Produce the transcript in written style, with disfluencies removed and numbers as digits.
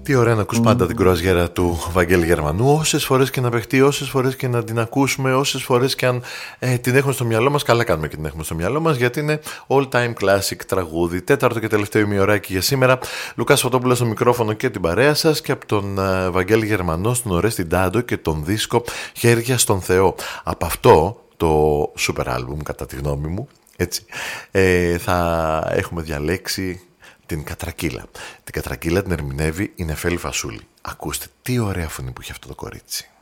Τι ωραία να ακούς πάντα την κρουαζιέρα του Βαγγέλη Γερμανού. Όσες φορές και να παιχτεί, όσες φορές και να την ακούσουμε, όσες φορές και αν την έχουμε στο μυαλό μας. Καλά κάνουμε και την έχουμε στο μυαλό μας, γιατί είναι all time classic τραγούδι. Τέταρτο και τελευταίο ημιωράκι για σήμερα. Λουκάς Φωτόπουλος στο μικρόφωνο και την παρέα σας, και από τον Βαγγέλη Γερμανό στον Ορέστη Ντάντο και τον δίσκο Χέρια στον Θεό. Από αυτό το super album, κατά τη γνώμη μου, έτσι, θα έχουμε διαλέξει την Κατρακύλα. Την Κατρακύλα την ερμηνεύει η Νεφέλη Φασούλη. Ακούστε τι ωραία φωνή που έχει αυτό το κορίτσι.